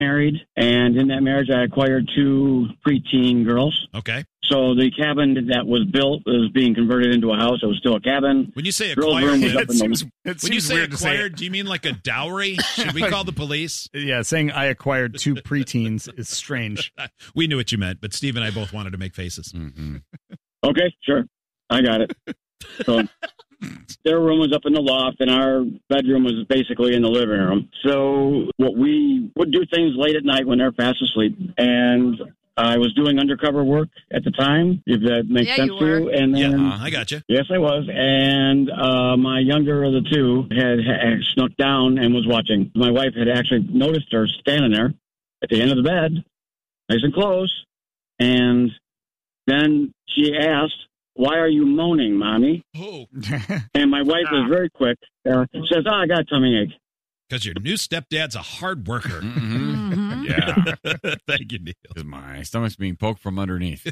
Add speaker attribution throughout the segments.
Speaker 1: married, and in that marriage, I acquired 2 preteen girls.
Speaker 2: Okay.
Speaker 1: So the cabin that was built was being converted into a house. It was still a cabin.
Speaker 2: When you say
Speaker 1: Girls' room was
Speaker 2: acquired,
Speaker 1: up in
Speaker 2: when you say acquired, do you mean like a dowry? Should we call the police?
Speaker 3: Yeah, saying I acquired 2 preteens is strange.
Speaker 2: We knew what you meant, but Steve and I both wanted to make faces.
Speaker 4: Mm-hmm.
Speaker 1: Okay, sure. I got it. So their room was up in the loft, and our bedroom was basically in the living room. So what we would do things late at night when they're fast asleep, and I was doing undercover work at the time, if that makes sense to you. And then,
Speaker 2: I got you.
Speaker 1: Yes, I was. And my younger of the 2 had snuck down and was watching. My wife had actually noticed her standing there at the end of the bed, nice and close. And then she asked, "Why are you moaning, Mommy?"
Speaker 2: Oh.
Speaker 1: And my wife was very quick. Says, "I got a tummy ache."
Speaker 2: Because your new stepdad's a hard worker.
Speaker 4: Mm-hmm. Yeah.
Speaker 2: Thank you, Neil.
Speaker 4: Because my stomach's being poked from underneath.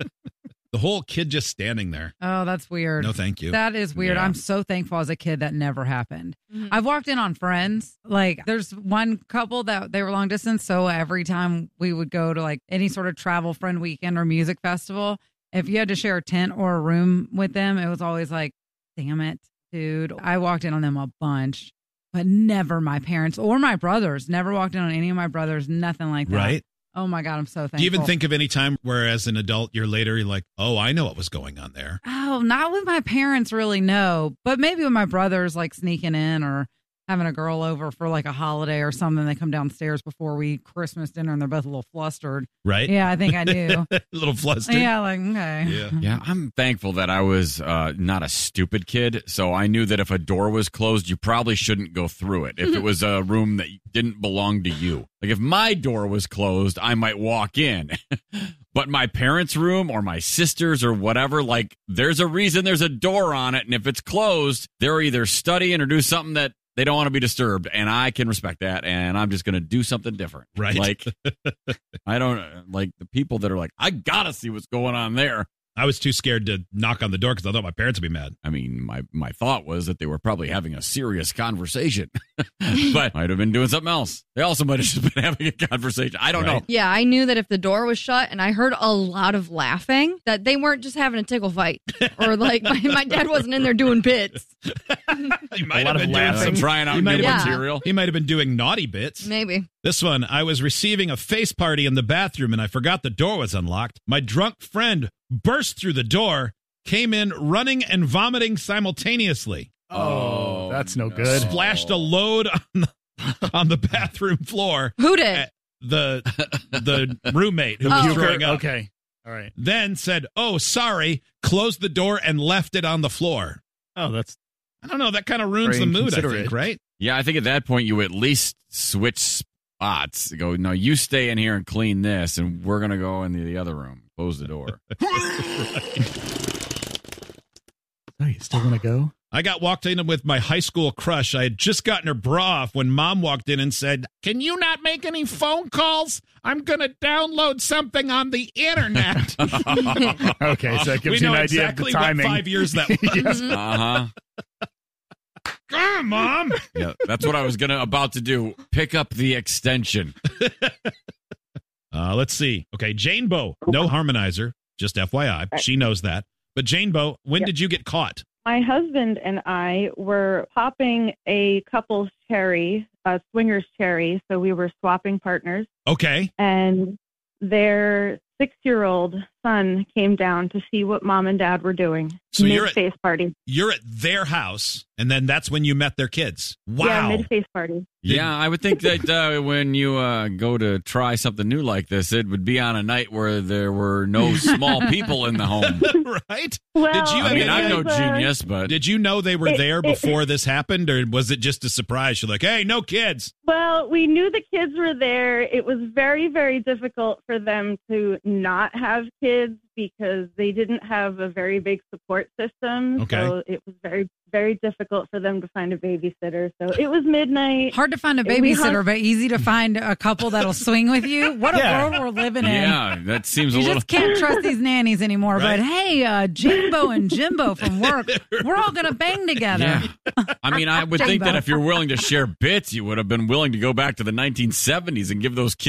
Speaker 2: The whole kid just standing there.
Speaker 5: Oh, that's weird.
Speaker 2: No, thank you.
Speaker 5: That is weird.
Speaker 4: Yeah.
Speaker 5: I'm so thankful as a kid that never happened. I've walked in on friends. Like, there's one couple that they were long distance. So every time we would go to like any sort of travel friend weekend or music festival, if you had to share a tent or a room with them, it was always like, damn it, dude. I walked in on them a bunch, but never my parents or my brothers. Never walked in on any of my brothers. Nothing like that.
Speaker 2: Right.
Speaker 5: Oh my God, I'm so thankful.
Speaker 2: Do you even think of any time where as an adult you're like, oh, I know what was going on there?
Speaker 5: Oh, not with my parents, really, no. But maybe with my brothers, like sneaking in or having a girl over for like a holiday or something. They come downstairs before we eat Christmas dinner and they're both a little flustered.
Speaker 2: Right?
Speaker 5: Yeah, I think I do.
Speaker 2: A little flustered.
Speaker 5: Yeah, like, okay.
Speaker 4: Yeah, I'm thankful that I was not a stupid kid. So I knew that if a door was closed, you probably shouldn't go through it. If it was a room that didn't belong to you. Like if my door was closed, I might walk in. But my parents' room or my sister's or whatever, like there's a reason there's a door on it. And if it's closed, they're either studying or do something that they don't want to be disturbed, and I can respect that, and I'm just going to do something different.
Speaker 2: Right.
Speaker 4: Like, I don't, like, the people that are like, I got to see what's going on there.
Speaker 2: I was too scared to knock on the door because I thought my parents would be mad.
Speaker 4: I mean, my thought was that they were probably having a serious conversation, but might have been doing something else. They also might have just been having a conversation. I don't know.
Speaker 6: Yeah, I knew that if the door was shut and I heard a lot of laughing, that they weren't just having a tickle fight. Or like my dad wasn't in there doing bits.
Speaker 2: He might have been doing some
Speaker 4: trying out new material.
Speaker 2: He might have been doing naughty bits.
Speaker 6: Maybe.
Speaker 2: This one, I was receiving a face party in the bathroom and I forgot the door was unlocked. My drunk friend burst through the door, came in running and vomiting simultaneously.
Speaker 3: Oh, that's no good.
Speaker 2: Splashed a load on the bathroom floor.
Speaker 6: Who did?
Speaker 2: The roommate who was throwing up.
Speaker 3: Okay. All right.
Speaker 2: Then said, "Oh, sorry," closed the door and left it on the floor.
Speaker 3: Oh, that's...
Speaker 2: I don't know. That kind of ruins the
Speaker 3: Very
Speaker 2: mood, I
Speaker 3: inconsiderate.
Speaker 2: think, right?
Speaker 4: Yeah, I think at that point you at least switch spots. Go, no, you stay in here and clean this, and we're going to go in the other room. Close the door.
Speaker 3: Oh, you still want to go?
Speaker 2: I got walked in with my high school crush. I had just gotten her bra off when Mom walked in and said, "Can you not make any phone calls? I'm going to download something on the internet."
Speaker 3: Okay, so that gives you an idea
Speaker 2: exactly
Speaker 3: of the timing.
Speaker 2: what 5 years that was.
Speaker 4: Uh-huh.
Speaker 2: Come on, Mom.
Speaker 4: Yeah, that's what I was about to do. Pick up the extension.
Speaker 2: Let's see. Okay, Jane Bow, no harmonizer, just FYI. She knows that. But Jane Bow, when did you get caught?
Speaker 7: My husband and I were popping a couple's cherry, a swinger's cherry, so we were swapping partners.
Speaker 2: Okay.
Speaker 7: And their 6-year-old son came down to see what Mom and Dad were doing.
Speaker 2: So
Speaker 7: mid-face party.
Speaker 2: You're at their house, and then that's when you met their kids. Wow.
Speaker 7: Yeah, mid-face party.
Speaker 4: Yeah, I would think that when you go to try something new like this, it would be on a night where there were no small people in the home.
Speaker 2: Right?
Speaker 7: Well,
Speaker 2: did you?
Speaker 4: I mean, I'm no genius, but
Speaker 2: did you know they were there before this happened, or was it just a surprise? You're like, "Hey, no kids."
Speaker 7: Well, we knew the kids were there. It was very, very difficult for them to not have kids because they didn't have a very big support system.
Speaker 2: Okay.
Speaker 7: So it was very, very difficult for them to find a babysitter. So it was midnight.
Speaker 5: Hard to find a
Speaker 7: We
Speaker 5: babysitter, but easy to find a couple that'll swing with you. What a
Speaker 3: Yeah.
Speaker 5: world we're living in.
Speaker 4: Yeah, that seems a
Speaker 5: You
Speaker 4: little.
Speaker 5: just can't trust these nannies anymore.
Speaker 2: Right.
Speaker 5: But hey, Jimbo and Jimbo from work, we're all going to bang together.
Speaker 4: Yeah. I mean, I would think that
Speaker 5: Jimbo.
Speaker 4: if you're willing to share bits, you would have been willing to go back to the 1970s and give those kids